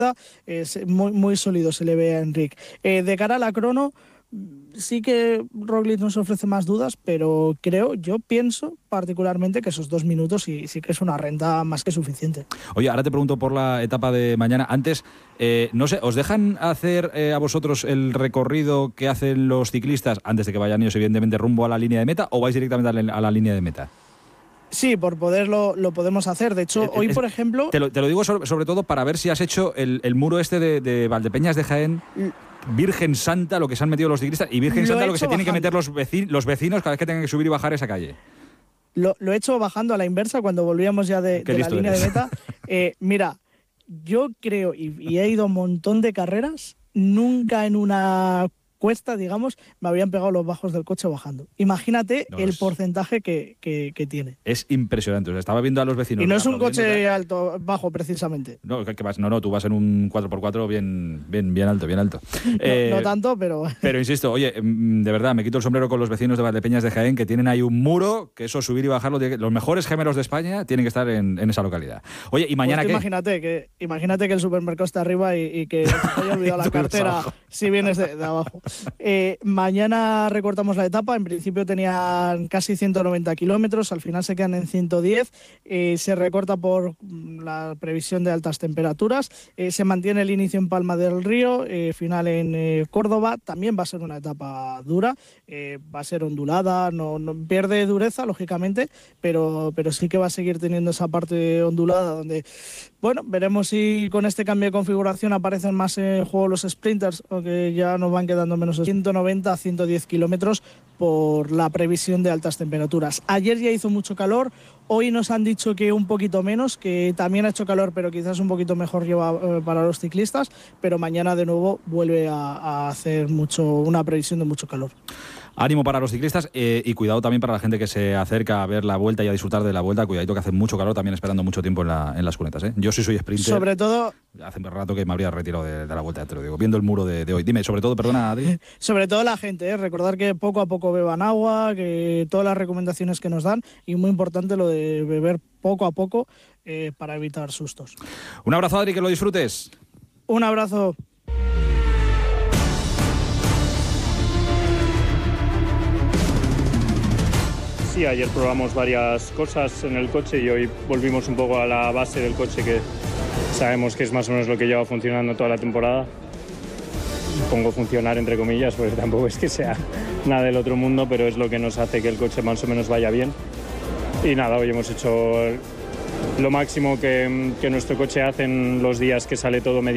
es muy, muy sólido, se le ve a Enric. De cara a la crono, sí que Roglic nos ofrece más dudas, pero yo pienso particularmente que esos 2 minutos sí que es una renta más que suficiente. Oye, ahora te pregunto por la etapa de mañana. Antes, no sé, ¿os dejan hacer a vosotros el recorrido que hacen los ciclistas antes de que vayan ellos, evidentemente, rumbo a la línea de meta, o vais directamente a la línea de meta? Sí, por poderlo lo podemos hacer. De hecho, hoy, por ejemplo... Te lo digo sobre todo para ver si has hecho el muro este de Valdepeñas de Jaén. Virgen Santa, lo que se han metido los ciclistas, y Virgen Santa, lo que se tienen que meter los vecinos cada vez que tengan que subir y bajar esa calle. Lo he hecho bajando a la inversa cuando volvíamos ya de la línea de meta. Mira, yo creo, y he ido a un montón de carreras, nunca en una cuesta, digamos, me habían pegado los bajos del coche bajando. Imagínate el porcentaje que tiene. Es impresionante. O sea, estaba viendo a los vecinos. Y no es un coche bajo, precisamente. No, ¿qué vas? No, tú vas en un 4x4 bien alto, bien alto. No tanto, pero... Pero insisto, oye, de verdad, me quito el sombrero con los vecinos de Valdepeñas de Jaén, que tienen ahí un muro, que eso subir y bajarlo, los mejores gemelos de España tienen que estar en esa localidad. Oye, ¿y mañana pues qué? Imagínate que el supermercado está arriba y que te haya olvidado la cartera si vienes de abajo. Mañana recortamos la etapa. En principio tenían casi 190 kilómetros, al final se quedan en 110. Se recorta por la previsión de altas temperaturas. Se mantiene el inicio en Palma del Río, final en Córdoba. También va a ser una etapa dura, va a ser ondulada, no pierde dureza, lógicamente, pero sí que va a seguir teniendo esa parte ondulada donde, bueno, veremos si con este cambio de configuración aparecen más en juego los sprinters, o que ya nos van quedando menos 190 a 110 kilómetros por la previsión de altas temperaturas. Ayer ya hizo mucho calor, hoy nos han dicho que un poquito menos, que también ha hecho calor, pero quizás un poquito mejor para los ciclistas, pero mañana de nuevo vuelve a hacer una previsión de mucho calor. Ánimo para los ciclistas y cuidado también para la gente que se acerca a ver la vuelta y a disfrutar de la vuelta. Cuidadito que hace mucho calor también, esperando mucho tiempo en las cunetas, ¿eh? Yo sí soy sprinter. Sobre todo... Hace un rato que me habría retirado de la vuelta, te lo digo, viendo el muro de hoy. Dime, sobre todo, perdona, Adri. Sobre todo la gente, recordar que poco a poco beban agua, que todas las recomendaciones que nos dan, y muy importante lo de beber poco a poco para evitar sustos. Un abrazo, Adri, que lo disfrutes. Un abrazo. Sí, ayer probamos varias cosas en el coche y hoy volvimos un poco a la base del coche, que sabemos que es más o menos lo que lleva funcionando toda la temporada. Pongo funcionar entre comillas, porque tampoco es que sea nada del otro mundo, pero es lo que nos hace que el coche más o menos vaya bien. Y nada, hoy hemos hecho lo máximo que nuestro coche hace en los días que sale todo medio.